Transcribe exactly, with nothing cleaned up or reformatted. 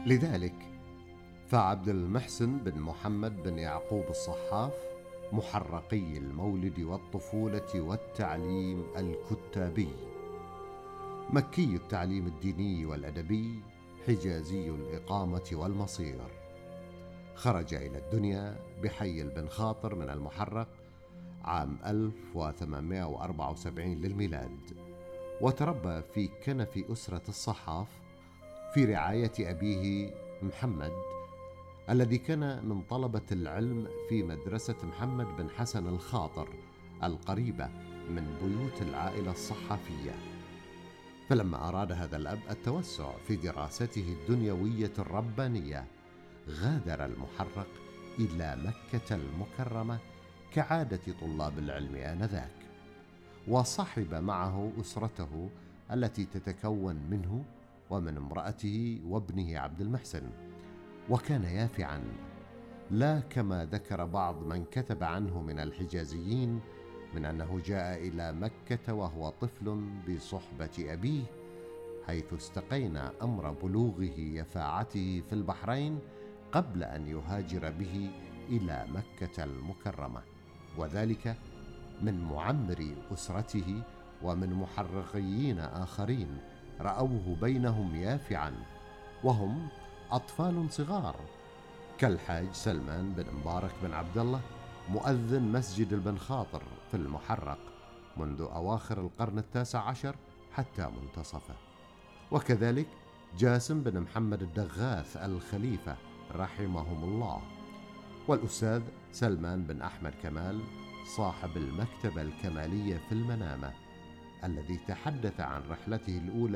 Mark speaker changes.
Speaker 1: لذلك فعبد المحسن بن محمد بن يعقوب الصحاف محرقي المولد والطفولة والتعليم الكتابي، مكي التعليم الديني والأدبي، حجازي الإقامة والمصير. خرج إلى الدنيا بحي بن خاطر من المحرق عام ألف وثمانمائة وأربعة وسبعين للميلاد، وتربى في كنف أسرة الصحاف في رعاية أبيه محمد، الذي كان من طلبة العلم في مدرسة محمد بن حسن الخاطر القريبة من بيوت العائلة الصحافية. فلما أراد هذا الأب التوسع في دراسته الدنيوية الربانية، غادر المحرق إلى مكة المكرمة كعادة طلاب العلم آنذاك، وصحب معه أسرته التي تتكون منه ومن امرأته وابنه عبد المحسن. وكان يافعا، لا كما ذكر بعض من كتب عنه من الحجازيين من أنه جاء إلى مكة وهو طفل بصحبة أبيه، حيث استقينا أمر بلوغه يفاعته في البحرين قبل أن يهاجر به إلى مكة المكرمة، وذلك من معمر أسرته ومن محرقيين آخرين رأوه بينهم يافعا وهم أطفال صغار، كالحاج سلمان بن مبارك بن عبد الله مؤذن مسجد البن خاطر في المحرق منذ أواخر القرن التاسع عشر حتى منتصفه، وكذلك جاسم بن محمد الدغاث الخليفة رحمهم الله، والأستاذ سلمان بن أحمد كمال صاحب المكتبة الكمالية في المنامة، الذي تحدث عن رحلته الأولى